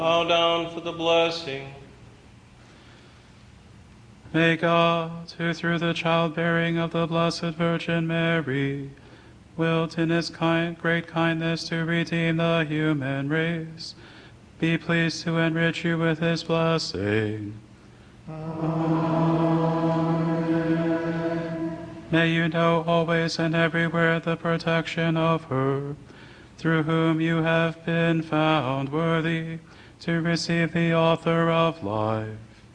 Bow down for the blessing. May God, who through the childbearing of the Blessed Virgin Mary, willed in his great kindness to redeem the human race, be pleased to enrich you with his blessing. Amen. May you know always and everywhere the protection of her, through whom you have been found worthy to receive the author of life,